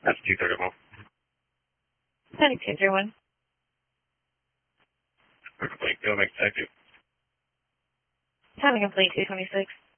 That's 231. 9201. Complete. Go back to 2. Time complete 226.